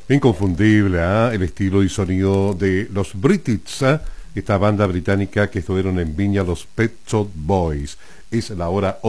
Inconfundible, ¿ah? El estilo y sonido de los British, ¿ah? Esta banda británica que estuvieron en Viña, los Pet Shop Boys. Es la hora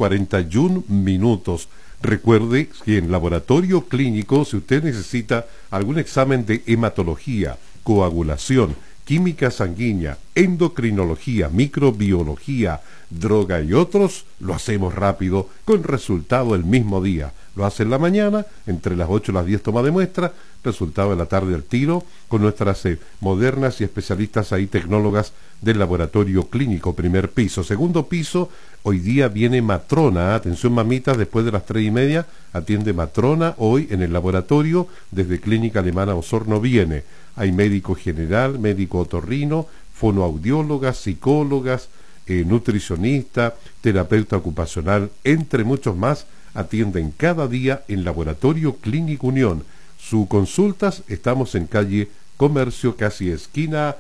11:41. Recuerde que en laboratorio clínico, si usted necesita algún examen de hematología, coagulación, química sanguínea, endocrinología, microbiología, droga y otros, lo hacemos rápido, con resultado el mismo día. Lo hace en la mañana, entre las 8 y las 10 toma de muestra, resultado en la tarde al tiro, con nuestras modernas y especialistas ahí, tecnólogas del laboratorio clínico, primer piso. Segundo piso, hoy día viene matrona, atención mamitas, después de las 3:30, atiende matrona, hoy en el laboratorio, desde Clínica Alemana Osorno viene. Hay médico general, médico otorrino, fonoaudiólogas, psicólogas, nutricionista, terapeuta ocupacional, entre muchos más, atienden cada día en Laboratorio Clínico Unión. Sus consultas, estamos en calle Comercio, casi esquina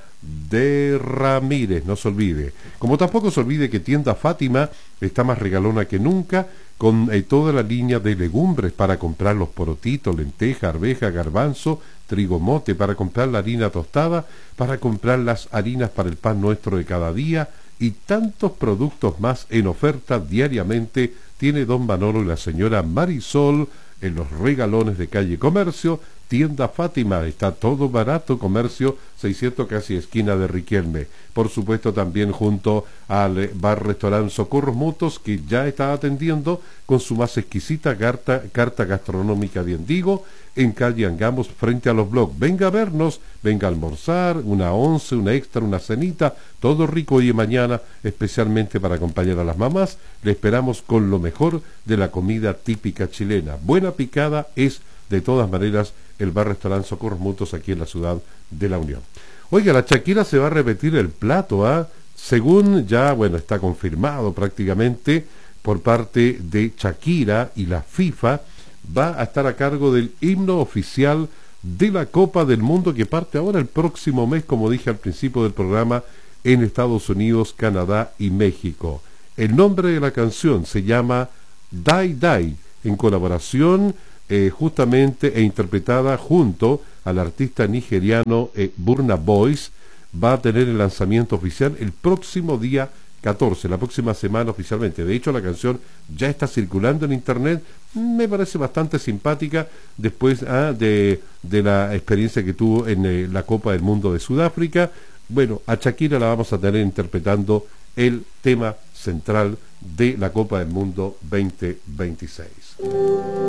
de Ramírez, no se olvide. Como tampoco se olvide que Tienda Fátima está más regalona que nunca, con toda la línea de legumbres para comprar los porotitos, lenteja, arveja, garbanzo, trigo mote, para comprar la harina tostada, para comprar las harinas para el pan nuestro de cada día, y tantos productos más en oferta diariamente tiene don Manolo y la señora Marisol en los regalones de calle Comercio. Tienda Fátima, está todo barato, Comercio 600, casi esquina de Riquelme. Por supuesto también junto al bar-restaurante Socorros Mutuos, que ya está atendiendo con su más exquisita carta gastronómica, bien digo, en calle Angamos, frente a los blogs. Venga a vernos, venga a almorzar, una once, una extra, una cenita, todo rico hoy y mañana, especialmente para acompañar a las mamás. Le esperamos con lo mejor de la comida típica chilena. Buena picada es, de todas maneras, el bar-restaurante Socorros Mutuos aquí en la ciudad de La Unión. Oiga, la Shakira se va a repetir el plato, ¿ah? Según ya, bueno, está confirmado prácticamente por parte de Shakira y la FIFA, va a estar a cargo del himno oficial de la Copa del Mundo, que parte ahora el próximo mes, como dije al principio del programa, en Estados Unidos, Canadá y México. El nombre de la canción se llama Die Die, en colaboración justamente e interpretada junto al artista nigeriano Burna Boy. Va a tener el lanzamiento oficial el próximo día 14, la próxima semana oficialmente. De hecho, la canción ya está circulando en internet. Me parece bastante simpática después de la experiencia que tuvo en la Copa del Mundo de Sudáfrica. Bueno, a Shakira la vamos a tener interpretando el tema central de la Copa del Mundo 2026.